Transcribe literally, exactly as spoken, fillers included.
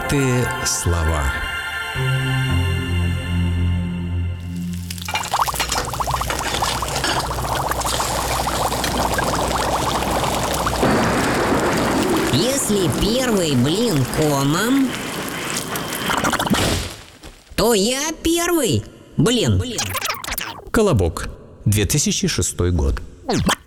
Богатые слова. Если первый блин комом, то я первый блин. Колобок. две тысячи шестой год.